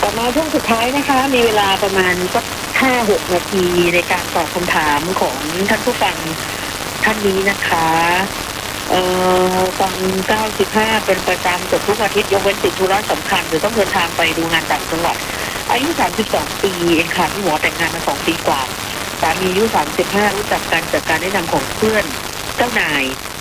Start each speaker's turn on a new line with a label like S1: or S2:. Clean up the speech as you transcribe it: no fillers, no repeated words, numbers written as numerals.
S1: ต่อมาช่วงสุดท้ายนะคะ มีเวลาประมาณสัก5-6 นาทีในการตอบคำถามของท่านผู้ฟังท่านนี้นะคะฟัง95เป็นประจำเกือบทุกอาทิตย์ยกเว้นติดธุระสำคัญหรือต้องเดินทางไปดูงานต่างจังหวัดอายุ32 ปีเองค่ะพี่หมอแต่งงานมา2 ปีกว่าสามีอายุ35รู้จักกันจากการแนะนำของเพื่อนเจ้านาย